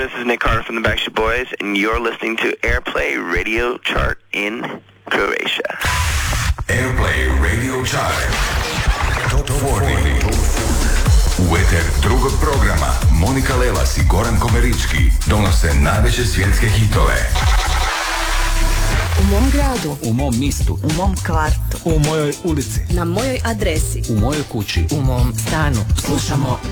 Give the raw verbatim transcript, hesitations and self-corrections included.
this is Nick Carter from the Backstreet Boys, and you're listening to Airplay Radio Chart in Croatia. Airplay Radio Chart Top četrdeset. U eter drugog programa Monika Lelas i Goran Komerički donose najveće svjetske hitove. U mom gradu, u mom mistu, u mom kvartu, u mojoj ulici, na mojoj adresi, u mojoj kući, u mom stanu. Slušamo